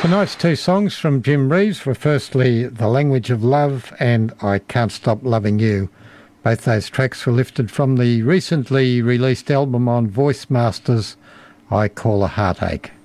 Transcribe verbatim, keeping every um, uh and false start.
Tonight's two songs from Jim Reeves were firstly The Language of Love and I Can't Stop Loving You. Both those tracks were lifted from the recently released album on Voice Masters, I Call a Heartache.